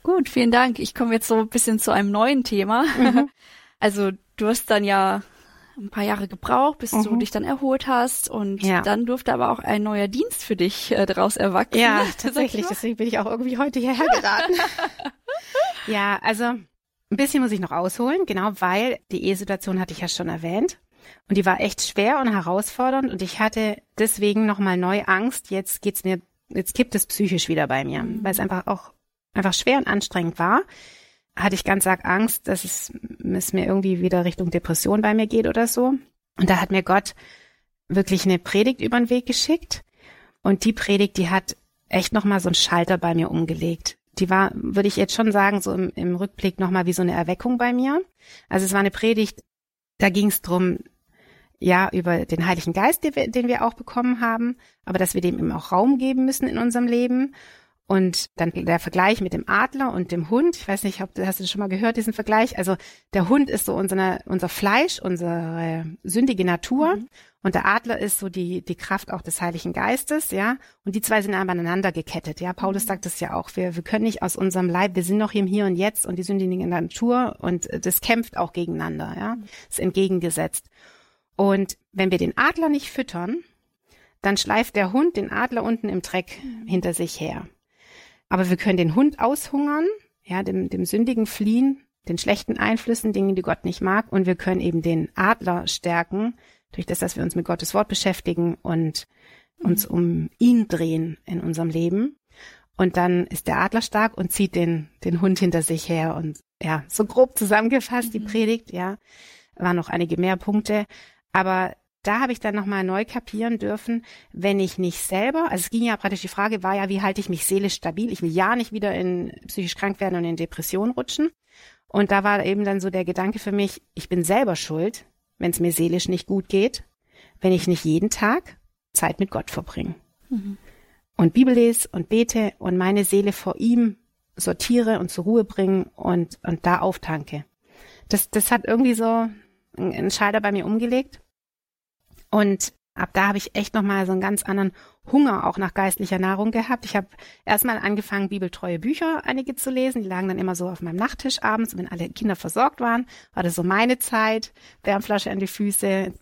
Gut, vielen Dank. Ich komme jetzt so ein bisschen zu einem neuen Thema. Also du hast dann ja ein paar Jahre gebraucht, bis du dich dann erholt hast und dann durfte aber auch ein neuer Dienst für dich daraus erwachsen. Ja, tatsächlich. Deswegen bin ich auch irgendwie heute hierher geraten. Ja, also ein bisschen muss ich noch ausholen, genau, weil die Ehesituation hatte ich ja schon erwähnt. Und die war echt schwer und herausfordernd und ich hatte deswegen nochmal neu Angst, jetzt kippt es psychisch wieder bei mir, weil es einfach schwer und anstrengend war. Hatte ich ganz arg Angst, dass es mir irgendwie wieder Richtung Depression bei mir geht oder so. Und da hat mir Gott wirklich eine Predigt über den Weg geschickt. Und die Predigt, die hat echt nochmal so einen Schalter bei mir umgelegt. Die war, würde ich jetzt schon sagen, so im Rückblick nochmal wie so eine Erweckung bei mir. Also es war eine Predigt, da ging es drum, ja, über den Heiligen Geist, den wir auch bekommen haben, aber dass wir dem eben auch Raum geben müssen in unserem Leben. Und dann der Vergleich mit dem Adler und dem Hund. Ich weiß nicht, hast du das schon mal gehört, diesen Vergleich? Also der Hund ist so unser Fleisch, unsere sündige Natur. Und der Adler ist so die Kraft auch des Heiligen Geistes, ja. Und die zwei sind aneinander gekettet, ja. Paulus sagt es ja auch. Wir können nicht aus unserem Leib, wir sind noch im Hier und Jetzt und die sündige Natur und das kämpft auch gegeneinander, ja. Ist entgegengesetzt. Und wenn wir den Adler nicht füttern, dann schleift der Hund den Adler unten im Dreck hinter sich her. Aber wir können den Hund aushungern, ja, dem Sündigen fliehen, den schlechten Einflüssen, Dingen, die Gott nicht mag. Und wir können eben den Adler stärken, durch das, dass wir uns mit Gottes Wort beschäftigen und uns um ihn drehen in unserem Leben. Und dann ist der Adler stark und zieht den Hund hinter sich her. Und ja, so grob zusammengefasst, die Predigt, ja, waren noch einige mehr Punkte. Aber da habe ich dann nochmal neu kapieren dürfen, wenn ich nicht selber, also es ging ja praktisch, die Frage war ja, wie halte ich mich seelisch stabil? Ich will ja nicht wieder in psychisch krank werden und in Depression rutschen. Und da war eben dann so der Gedanke für mich, ich bin selber schuld, wenn es mir seelisch nicht gut geht, wenn ich nicht jeden Tag Zeit mit Gott verbringe. Und Bibel lese und bete und meine Seele vor ihm sortiere und zur Ruhe bringe und da auftanke. Das hat irgendwie so einen Schalter bei mir umgelegt. Und ab da habe ich echt nochmal so einen ganz anderen Hunger auch nach geistlicher Nahrung gehabt. Ich habe erstmal angefangen, bibeltreue Bücher einige zu lesen. Die lagen dann immer so auf meinem Nachttisch abends. Und wenn alle Kinder versorgt waren, war das so meine Zeit. Wärmflasche an die Füße,